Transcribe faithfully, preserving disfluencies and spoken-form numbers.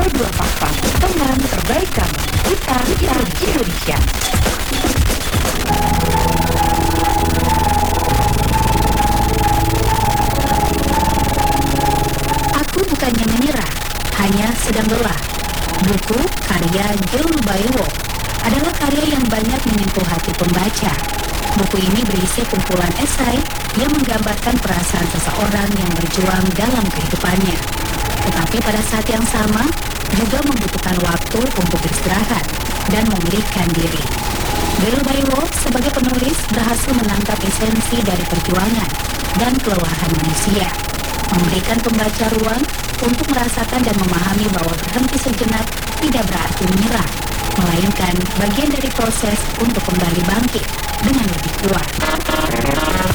dua Papa, teman terbaik kamu. Kita, kita Indonesia. Aku bukannya menyerah, hanya sedang lelah. Buku karya Gil Baiwo adalah karya yang banyak menyentuh hati pembaca. Buku ini berisi kumpulan esai yang menggambarkan perasaan seseorang yang berjuang dalam kehidupannya. Tetapi pada saat yang sama, juga membutuhkan waktu untuk beristirahat dan memulihkan diri. Gil Baiwo sebagai penulis berhasil menangkap esensi dari perjuangan dan kelelahan manusia, memberikan pembaca ruang untuk merasakan dan memahami bahwa berhenti sejenak tidak berarti menyerah, melainkan bagian dari proses untuk kembali bangkit dengan lebih kuat.